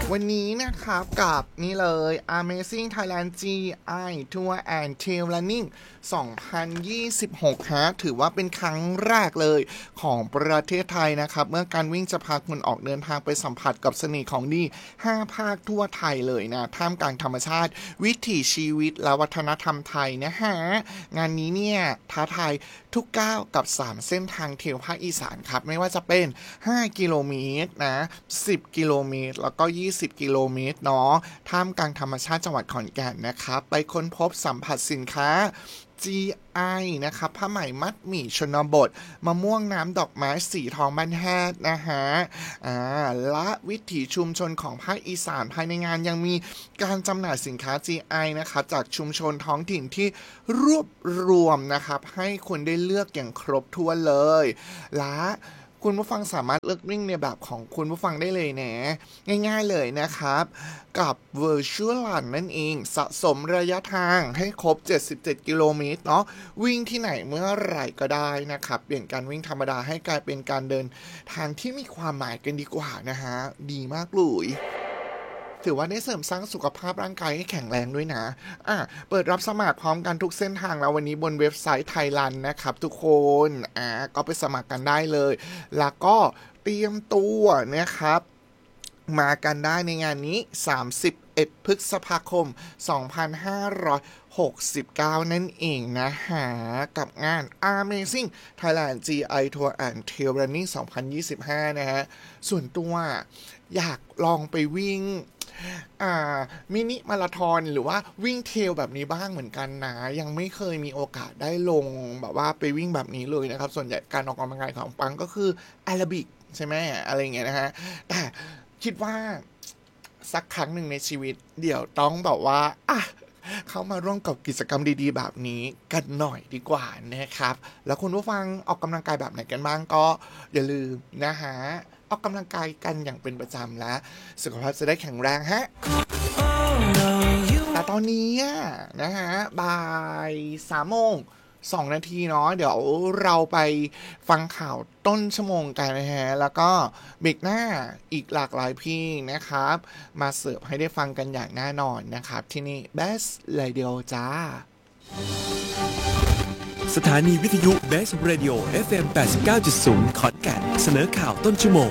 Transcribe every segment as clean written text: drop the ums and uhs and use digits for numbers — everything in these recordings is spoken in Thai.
วันนี้นะครับกับนี่เลย Amazing Thailand GI Tour and Trail Running 2026 ฮะถือว่าเป็นครั้งแรกเลยของประเทศไทยนะครับเมื่อการวิ่งจะพาคุณออกเดินทางไปสัมผัสกับเสน่ห์ของดี5 ภาคทั่วไทยเลยนะท่ามกลางธรรมชาติวิถีชีวิตและวัฒนธรรมไทยนะฮะงานนี้เนี่ยท้าทายทุกก้าวกับ3เส้นทางเทรลภาคอีสานครับไม่ว่าจะเป็น5 กิโลเมตรนะ10 กิโลเมตรแล้วก็20 กิโลเมตรเนาะท่ามกลางธรรมชาติจังหวัดขอนแก่นนะครับไปค้นพบสัมผัสสินค้า GI นะครับผ้าไหมมัดหมี่ชนบทมะม่วงน้ำดอกไม้สีทองบ้านแฮดนะฮะและวิถีชุมชนของภาคอีสานภายในงานยังมีการจำหน่ายสินค้า GI นะครับจากชุมชนท้องถิ่นที่รวบรวมนะครับให้คุณได้เลือกอย่างครบถ้วนเลยและคุณผู้ฟังสามารถเลือกวิ่งในแบบของคุณผู้ฟังได้เลยนะง่ายๆเลยนะครับกับ Virtual Run นั่นเองสะสมระยะทางให้ครบ77 กิโลเมตรเนาะวิ่งที่ไหนเมื่อไหร่ก็ได้นะครับเปลี่ยนการวิ่งธรรมดาให้กลายเป็นการเดินทางที่มีความหมายกันดีกว่านะฮะดีมากเลยถือว่าได้เสริมสร้างสุขภาพร่างกายให้แข็งแรงด้วยนะเปิดรับสมัครพร้อมกันทุกเส้นทางแล้ววันนี้บนเว็บไซต์ไทยรันนะครับทุกคนก็ไปสมัครกันได้เลยแล้วก็เตรียมตัวนะครับมากันได้ในงานนี้31 พฤษภาคม 2569 นั่นเองนะฮะกับงาน Amazing Thailand GI Tour and Trail Running 2025 นะฮะส่วนตัวอยากลองไปวิ่งมินิมาราธอนหรือว่าวิ่งเทรลแบบนี้บ้างเหมือนกันนะยังไม่เคยมีโอกาสได้ลงแบบว่าไปวิ่งแบบนี้เลยนะครับส่วนใหญ่การออกกำลังกายของปังก็คือแอโรบิกใช่ไหมอะไรเงี้ยนะฮะแต่คิดว่าสักครั้งหนึ่งในชีวิตเดี๋ยวต้องแบบว่าเข้ามาร่วมกับกิจกรรมดีๆแบบนี้กันหน่อยดีกว่านะครับแล้วคุณผู้ฟังออกกำลังกายแบบไหนกันบ้างก็อย่าลืมนะฮะออกกำลังกายกันอย่างเป็นประจำและสุขภาพจะได้แข็งแรงฮะแต่ตอนนี้นะฮะบ่าย 3:02 นาทีเนาะเดี๋ยวเราไปฟังข่าวต้นชั่วโมงกันนะฮะแล้วก็เบรกหน้าอีกหลากหลายพี่นะครับมาเสิร์ฟให้ได้ฟังกันอย่างแน่นอนนะครับที่นี่ Best Radio จ้าสถานีวิทยุ Best Radio FM 89.0 ขอนแก่นเสนอข่าวต้นชั่วโมง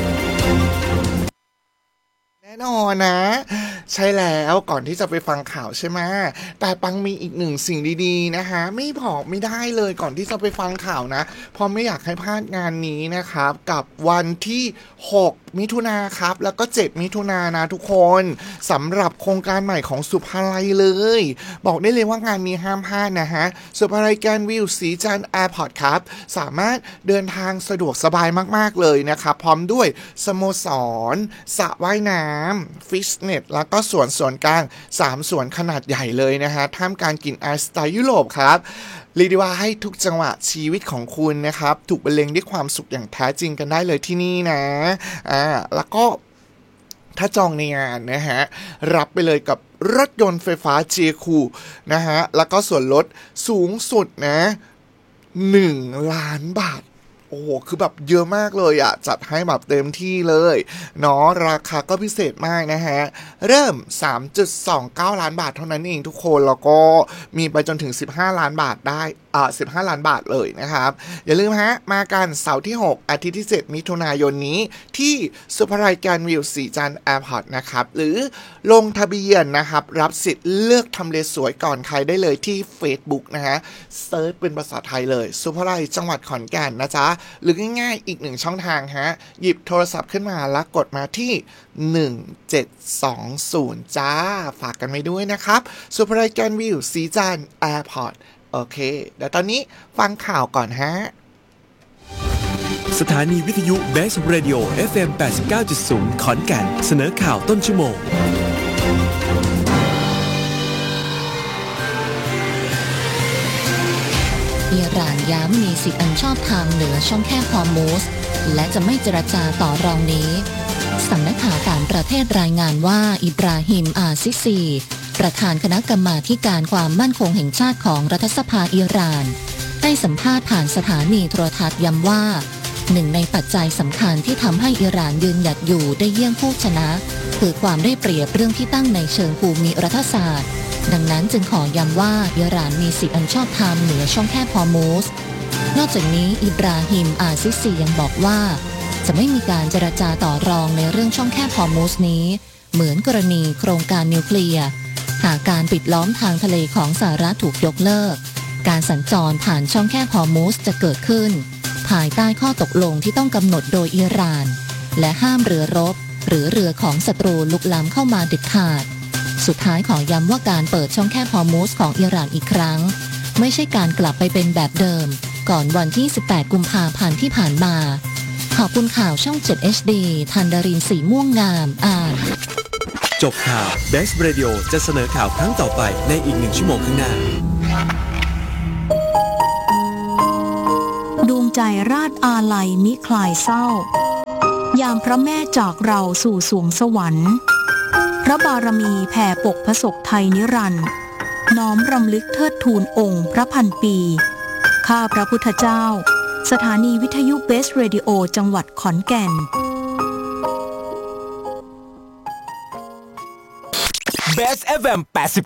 แน่นอนนะใช่แล้วก่อนที่จะไปฟังข่าวใช่ไหมแต่ปังมีอีกหนึ่งสิ่งดีๆนะฮะไม่บอกไม่ได้เลยก่อนที่จะไปฟังข่าวนะเพราะไม่อยากให้พลาดงานนี้นะครับกับวันที่6 มิถุนายนครับแล้วก็7 มิถุนายนนะทุกคนสำหรับโครงการใหม่ของสุภาลัยเลยบอกได้เลยว่างานนี้ห้ามพลาดนะฮะสุภาลัยแกรนด์วิวสีจันทร์แอร์พอร์ตครับสามารถเดินทางสะดวกสบายมากๆเลยนะครับพร้อมด้วยสโมสรสระว่ายน้ำฟิตเนสแล้วก็สวนกลาง3 สวนขนาดใหญ่เลยนะฮะท่ามกลางกลิ่นอายสไตล์ยุโรปครับเรียกได้ว่าให้ทุกจังหวะชีวิตของคุณนะครับถูกบรรเลงด้วยความสุขอย่างแท้จริงกันได้เลยที่นี่นะแล้วก็ถ้าจองในงานนะฮะรับไปเลยกับรถยนต์ไฟฟ้าเจคูนะฮะแล้วก็ส่วนลดสูงสุดนะ1 ล้านบาทโอ้โหคือแบบเยอะมากเลยจัดให้แบบเต็มที่เลยเนาะราคาก็พิเศษมากนะฮะเริ่ม 3.29 ล้านบาทเท่านั้นเองทุกคนแล้วก็มีไปจนถึง15 ล้านบาทได้15 ล้านบาทเลยนะครับอย่าลืมฮะมากันเสาร์ที่6อาทิตย์ที่7 มิถุนายนนี้ที่สุภาลัยแกรนด์วิวสีจันทร์แอร์พอร์ตนะครับหรือลงทะเบียนนะครับรับสิทธิ์เลือกทำเลสวยก่อนใครได้เลยที่ Facebook นะฮะเซิร์ชเป็นภาษาไทยเลยสุภาลัยจังหวัดขอนแก่นนะจ๊ะหรือง่ายๆอีก1ช่องทางฮะหยิบโทรศัพท์ขึ้นมาแล้วกดมาที่1720จ้าฝากกันไว้ด้วยนะครับสุภาลัยแกรนด์วิวสีจันทร์แอร์พอร์ตโอเคเดี๋ยวตอนนี้ฟังข่าวก่อนฮะสถานีวิทยุ Best Radio FM 89.0 ขอนแก่นเสนอข่าวต้นชั่วโมงอิหร่านย้ำมีสิทธิอันชอบธรรมเหนือช่องแคบฮอร์มุซและจะไม่เจรจาต่อรองนี้สำนักข่าวต่างประเทศรายงานว่าอิบราฮิมอาซิซีประธานคณะกรรมาธิการความมั่นคงแห่งชาติของรัฐสภาอิหร่านให้สัมภาษณ์ผ่านสถานีโทรทัศน์ย้ำว่าหนึ่งในปัจจัยสำคัญที่ทำให้อิหร่านยืนหยัดอยู่ได้เยี่ยงผู้ชนะคือความได้เปรียบเรื่องที่ตั้งในเชิงภูมิรัฐศาสตร์ดังนั้นจึงขอย้ำว่าอิหร่านมีสิทธิอันชอบธรรมเหนือช่องแคบฮอร์มุซนอกจากนี้อิบราฮิมอาซิซียังบอกว่าจะไม่มีการเจรจาต่อรองในเรื่องช่องแคบฮอร์มุซนี้เหมือนกรณีโครงการนิวเคลียร์หากการปิดล้อมทางทะเลของสหรัฐถูกยกเลิกการสัญจรผ่านช่องแคบฮอร์มุซจะเกิดขึ้นภายใต้ข้อตกลงที่ต้องกำหนดโดยอิหร่านและห้ามเรือรบหรือเรือของศัตรูลุกล้ำเข้ามาเด็ดขาดสุดท้ายขอย้ำว่าการเปิดช่องแคบฮอร์มุซของอิหร่านอีกครั้งไม่ใช่การกลับไปเป็นแบบเดิมก่อนวันที่18กุมภาพันธ์ที่ผ่านมาขอบคุณข่าวช่อง 7 HD ธันดารินสีม่วงงามอ่านจบข่าว Best Radio จะเสนอข่าวครั้งต่อไปในอีก1 ชั่วโมงข้างหน้าดวงใจราชอาลัยมิคลายเศร้ายามพระแม่จากเราสู่สวงสวรรค์พระบารมีแผ่ปกพระศกไทยนิรันดร์น้อมรำลึกเทิดทูนองค์พระพันปีข้าพระพุทธเจ้าสถานีวิทยุเบสเรดิโอจังหวัดขอนแก่น Best FM